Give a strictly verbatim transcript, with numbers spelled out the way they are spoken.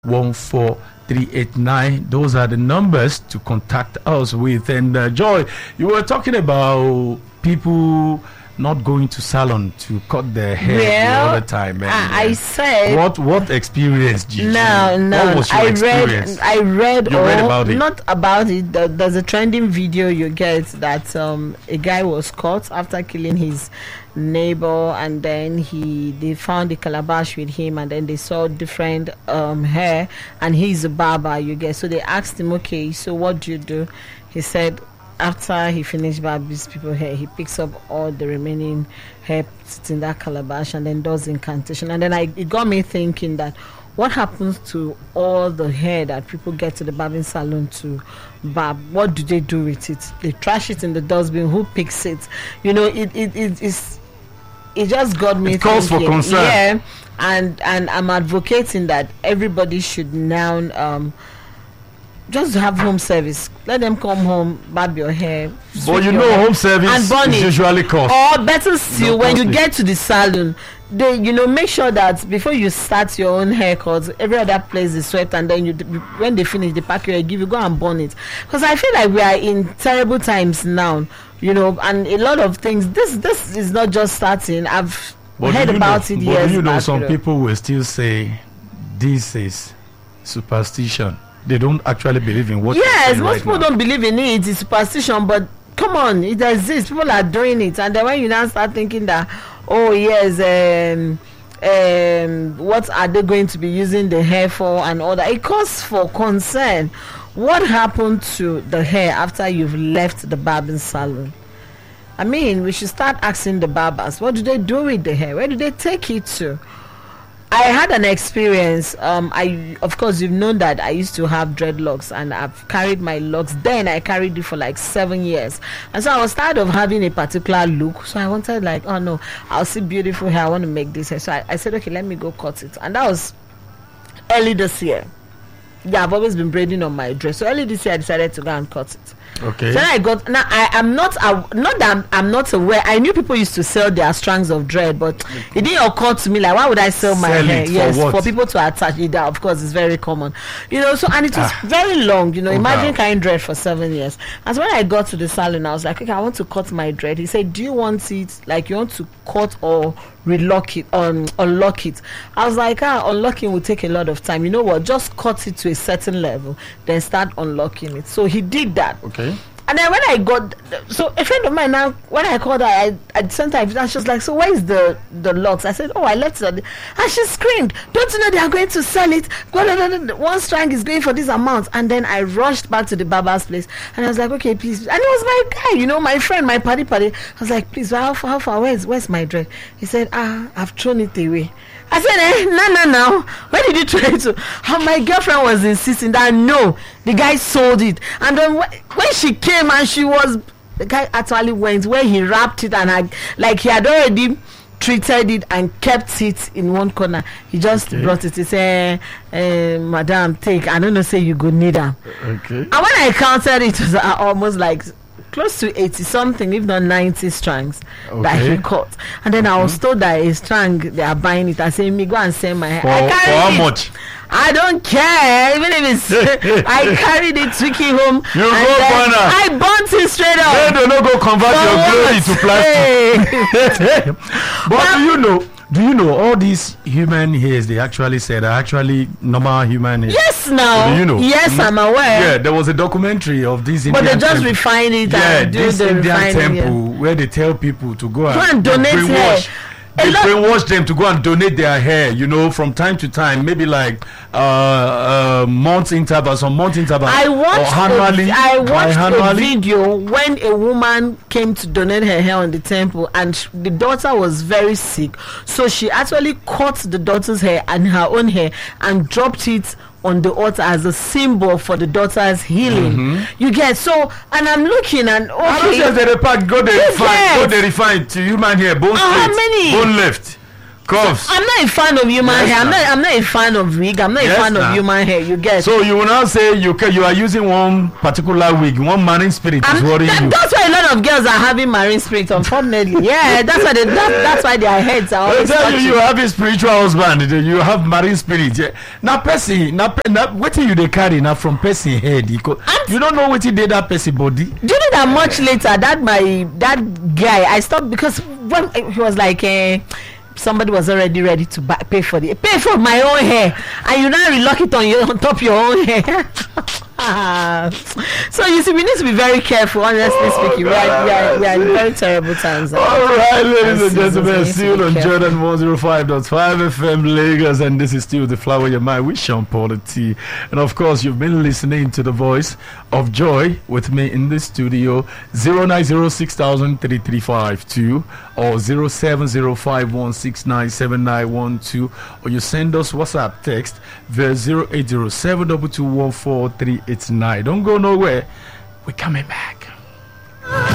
one four three eight nine. Those are the numbers to contact us with. And uh, Joy, you were talking about people not going to salon to cut their hair well, all the time. And, I, I uh, said what what experience did you? No, no. What was your I experience? read. I read. You all, read about it? Not about it. The, there's a trending video you get that um, a guy was caught after killing his neighbor, and then he they found the calabash with him, and then they saw different um, hair, and he's a barber. You get. So they asked him, okay, so what do you do? He said, after he finished barbing people hair, he picks up all the remaining hair, puts in that calabash, and then does incantation. And then I, it got me thinking that what happens to all the hair that people get to the barbing salon to barb? What do they do with it? They trash it in the dustbin. Who picks it? You know, it it it is. It just got me. It calls thinking. for concern. Yeah, and and I'm advocating that everybody should now um. just have home service. Let them come home, barb your hair. But you your know, hair, home service and burn is it. usually cost. Or better still, No when you costly. get to the salon, they, you know, make sure that before you start your own haircut, every other place is swept, and then you, when they finish the pack you give, you go and burn it. Because I feel like we are in terrible times now, you know, and a lot of things. This this is not just starting. I've But heard do you about know, it but years do you know back, some you know. people will still say this is superstition. They don't actually believe in what you're Yes, saying most right people now. don't believe in it. It's superstition, but come on, it exists. People are doing it, and then when you now start thinking that, oh yes, um, um, what are they going to be using the hair for and all that? It calls for concern. What happened to the hair after you've left the barbing salon? I mean, we should start asking the barbers, what do they do with the hair? Where do they take it to? I had an experience. Um, I, of course, you've known that I used to have dreadlocks, and I've carried my locks. Then I carried it for like seven years, and so I was tired of having a particular look. So I wanted, like, oh no, I'll see beautiful hair. I want to make this hair. So I, I said, okay, let me go cut it, and that was early this year. Yeah, I've always been braiding on my dress. So early this year, I decided to go and cut it. Okay. So then I got now. I am not uh, not that I'm, I'm not aware. I knew people used to sell their strands of dread, but it didn't occur to me like, why would I sell my Sell hair? it for Yes, what? for people to attach it. That, of course, is very common. You know. So and it was Ah. very long. You know, Oh, imagine wow. carrying dread for seven years. And so when I got to the salon, I was like, okay, I want to cut my dread. He said, do you want it like you want to cut or relock it, um, unlock it? I was like, ah, unlocking will take a lot of time. You know what? Just cut it to a certain level, then start unlocking it. So he did that. Okay. And then when I got, so a friend of mine now, when I called her, I, at some time, she was like, so where is the, the locks? I said, oh, I left it. at the-" And she screamed, don't you know they are going to sell it? One strand is going for this amount. And then I rushed back to the barber's place. And I was like, okay, please. And it was my guy, you know, my friend, my party party. I was like, please, how far, how far, where's, where's my dread? He said, ah, I've thrown it away. I said, eh, no, no, no. Where did you throw it to? And my girlfriend was insisting that no, the guy sold it. And then wh- when she came and she was, the guy actually went where he wrapped it, and had, like he had already treated it and kept it in one corner. He just Okay. brought it. He said, eh, madam, take. I don't know, say you go need them. Okay. And when I counted it, it was uh, almost like close to eighty something, if not ninety strands that Okay. he cut. And then I was told that a strand they are buying it. I say, me go and sell my hair. For, I for carried how it. much? I don't care, even if it's I carried it, took it home. You and go then burn am. I burnt it straight up. They do not go convert For your glory what? to plastic. Hey. But do you know? Do you know all these human hairs? They actually said are actually normal human hairs. Yes, now. Do you know? Yes, I'm aware. Yeah, there was a documentary of this But Indian they just temple. refine it Yeah, and do this the Indian refining. yeah. temple where they tell people to go and, Go and they donate hair. brainwash. A They lot- brainwash them to go and donate their hair, you know, from time to time, maybe like uh, uh month interval, some month interval. I watched, or annually, a, I watched a biannually. video when a woman came to donate her hair on the temple, and sh- the daughter was very sick, so she actually cut the daughter's hair and her own hair and dropped it on the altar as a symbol for the daughter's healing. Mm-hmm. You get so, and I'm looking and okay. I don't say they repack, go they Yes, refine, yes. go they refine to human hair, bone How straight, many? bone left. course. I'm not a fan of human Yes, hair. I'm now. not. I'm not a fan of wig. I'm not Yes, a fan now. of human hair. You get. So you will now say you can, you are using one particular wig, one marine spirit is I'm- worrying that- you. that's why a lot of girls are having marine spirit. Unfortunately, yeah, that's why they, that, that's why their heads are They always tell you touching. you have a spiritual husband, you have marine spirit. Yeah. Now person, now, now what you they carry now from person head? You, co- you don't know what he did that person body. Do you know that much later that my that guy I stopped because when he was like uh, somebody was already ready to buy, pay for the pay for my own hair and you now relock it on your on top your own hair. So you see we need to be very careful, honestly Oh, speaking. We are, we, are, we are in very terrible times. All right, ladies and Yes, gentlemen, yes, yes, still be on careful. Jordan one oh five point five F M Lagos, and this is still the Flower Your Mind with Sean Paul T. And of course, you've been listening to the voice of joy with me in the studio. Zero nine zero six thousand three three five two or zero seven zero five one six nine seven nine one two, or you send us WhatsApp text via zero eight zero seven two two one four three eight nine. Don't go nowhere. We're coming back.